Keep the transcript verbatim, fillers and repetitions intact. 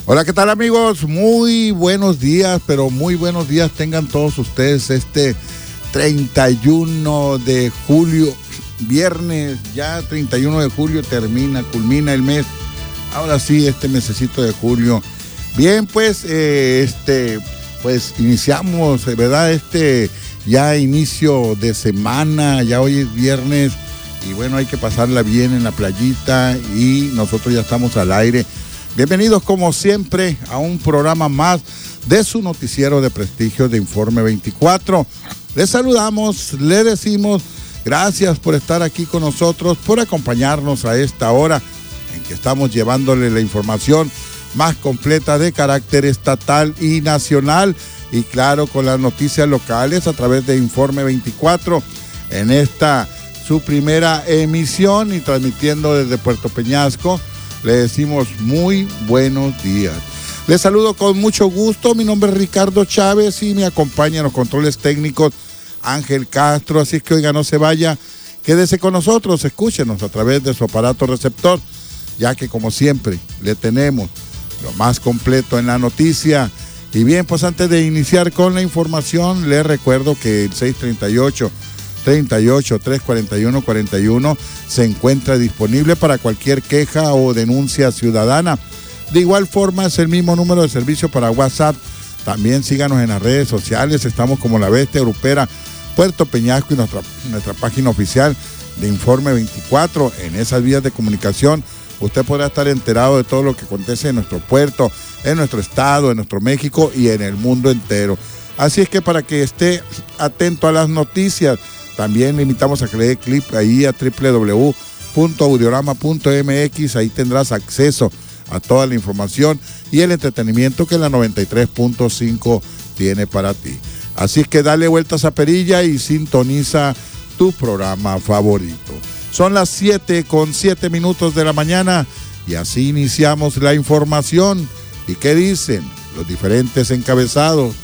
Hola, ¿qué tal, amigos? Muy buenos días, pero muy buenos días tengan todos ustedes este treinta y uno de julio, viernes, ya treinta y uno de julio termina, culmina el mes. Ahora sí, este mesecito de julio. Bien, pues, eh, este, pues iniciamos, ¿verdad? Este ya inicio de semana, ya hoy es viernes y bueno, hay que pasarla bien en la playita y nosotros ya estamos al aire. Bienvenidos como siempre a un programa más de su noticiero de prestigio de Informe veinticuatro. Les saludamos, le decimos gracias por estar aquí con nosotros, por acompañarnos a esta hora en que estamos llevándole la información más completa de carácter estatal y nacional y claro, con las noticias locales a través de Informe veinticuatro en esta su primera emisión y transmitiendo desde Puerto Peñasco. Le decimos muy buenos días. Les saludo con mucho gusto. Mi nombre es Ricardo Chávez y me acompaña en los controles técnicos Ángel Castro. Así que, oiga, no se vaya. Quédese con nosotros. Escúchenos a través de su aparato receptor, ya que, como siempre, le tenemos lo más completo en la noticia. Y bien, pues antes de iniciar con la información, les recuerdo que el seis treinta y ocho, treinta y ocho, tres cuarenta y uno, cuarenta y uno se encuentra disponible para cualquier queja o denuncia ciudadana. De igual forma es el mismo número de servicio para WhatsApp. También síganos en las redes sociales, estamos como La Bestia Grupera Puerto Peñasco y nuestra, nuestra página oficial de Informe veinticuatro. En esas vías de comunicación usted podrá estar enterado de todo lo que acontece en nuestro puerto, en nuestro estado, en nuestro México y en el mundo entero. Así es que para que esté atento a las noticias, también le invitamos a que le dé clic ahí a doble u doble u doble u punto audiorama punto eme equis. Ahí tendrás acceso a toda la información y el entretenimiento que la noventa y tres punto cinco tiene para ti. Así es que dale vueltas a perilla y sintoniza tu programa favorito. Son las siete con siete minutos de la mañana y así iniciamos la información. ¿Y qué dicen los diferentes encabezados